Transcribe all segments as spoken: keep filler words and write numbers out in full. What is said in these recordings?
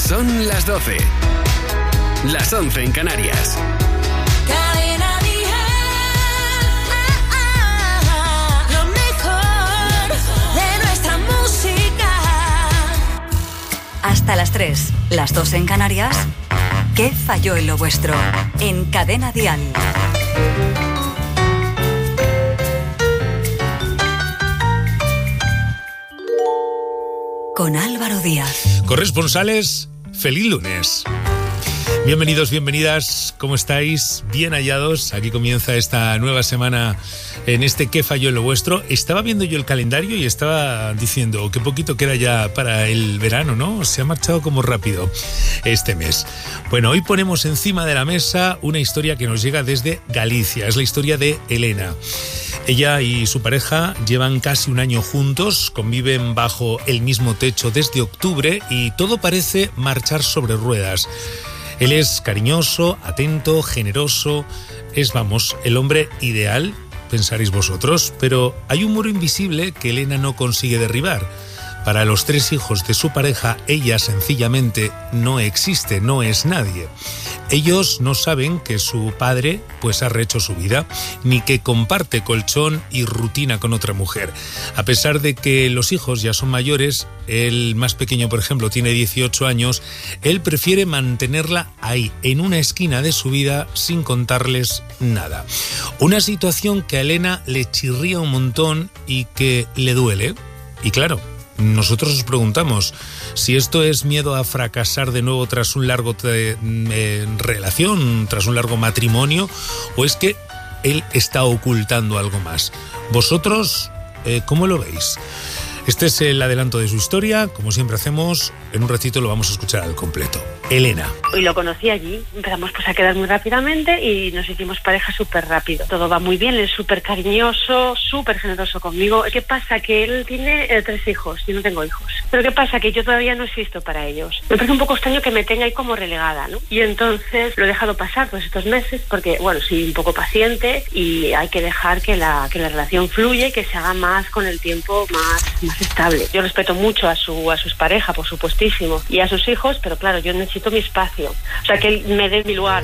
Son las doce. Las once en Canarias. Cadena Dial. Lo mejor de nuestra música. Hasta las tres, las dos en Canarias. ¿Qué falló en lo vuestro? En Cadena Dial. Con Álvaro Díaz. Corresponsales, feliz lunes. Bienvenidos, bienvenidas, ¿cómo estáis? Bien hallados, aquí comienza esta nueva semana en este ¿Qué falló en lo vuestro? Estaba viendo yo el calendario y estaba diciendo que poquito queda ya para el verano, ¿no? Se ha marchado como rápido este mes. Bueno, hoy ponemos encima de la mesa una historia que nos llega desde Galicia, es la historia de Elena. Ella y su pareja llevan casi un año juntos, conviven bajo el mismo techo desde octubre y todo parece marchar sobre ruedas. Él es cariñoso, atento, generoso, es, vamos, el hombre ideal, pensaréis vosotros, pero hay un muro invisible que Elena no consigue derribar. Para los tres hijos de su pareja, ella sencillamente no existe, no es nadie. Ellos no saben que su padre pues ha rehecho su vida, ni que comparte colchón y rutina con otra mujer. A pesar de que los hijos ya son mayores, el más pequeño, por ejemplo, tiene dieciocho años, él prefiere mantenerla ahí, en una esquina de su vida, sin contarles nada. Una situación que a Elena le chirría un montón y que le duele. Y claro, nosotros os preguntamos si esto es miedo a fracasar de nuevo tras un largo te, eh, relación, tras un largo matrimonio, o es que él está ocultando algo más. ¿Vosotros eh, cómo lo veis? Este es el adelanto de su historia, como siempre hacemos, en un ratito lo vamos a escuchar al completo. Elena. Y lo conocí allí, empezamos pues a quedar muy rápidamente y nos hicimos pareja súper rápido. Todo va muy bien, él es súper cariñoso, súper generoso conmigo. ¿Qué pasa? Que él tiene eh, tres hijos, yo no tengo hijos. Pero ¿qué pasa? Que yo todavía no existo para ellos. Me parece un poco extraño que me tenga ahí como relegada, ¿no? Y entonces lo he dejado pasar todos estos meses porque, bueno, soy un poco paciente y hay que dejar que la, que la relación fluya y que se haga más con el tiempo, más, más estable. Yo respeto mucho a su a sus parejas, por supuestísimo, y a sus hijos, pero claro, yo necesito mi espacio. O sea, que él me dé mi lugar.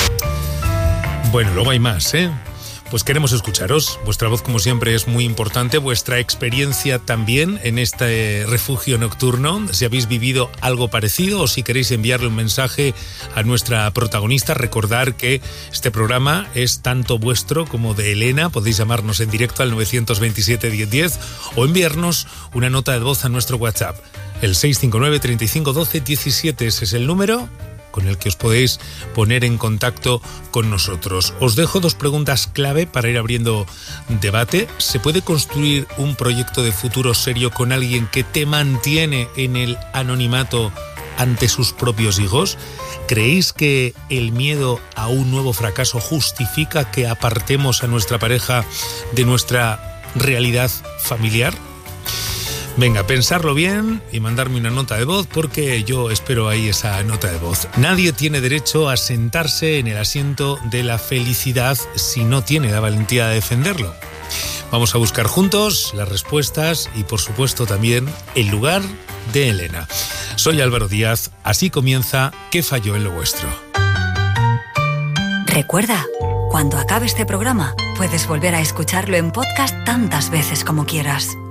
Bueno, luego hay más, ¿eh? Pues queremos escucharos. Vuestra voz, como siempre, es muy importante. Vuestra experiencia también en este refugio nocturno. Si habéis vivido algo parecido o si queréis enviarle un mensaje a nuestra protagonista, recordar que este programa es tanto vuestro como de Elena. Podéis llamarnos en directo al nueve dos siete, diez diez o enviarnos una nota de voz a nuestro WhatsApp. El seis cinco nueve, treinta y cinco, doce, diecisiete. Ese es el número con el que os podéis poner en contacto con nosotros. Os dejo dos preguntas clave para ir abriendo debate. ¿Se puede construir un proyecto de futuro serio con alguien que te mantiene en el anonimato ante sus propios hijos? ¿Creéis que el miedo a un nuevo fracaso justifica que apartemos a nuestra pareja de nuestra realidad familiar? Venga, pensarlo bien y mandarme una nota de voz porque yo espero ahí esa nota de voz. Nadie tiene derecho a sentarse en el asiento de la felicidad si no tiene la valentía de defenderlo. Vamos a buscar juntos las respuestas y, por supuesto, también el lugar de Elena. Soy Álvaro Díaz, así comienza ¿Qué falló en lo vuestro? Recuerda, cuando acabe este programa, puedes volver a escucharlo en podcast tantas veces como quieras.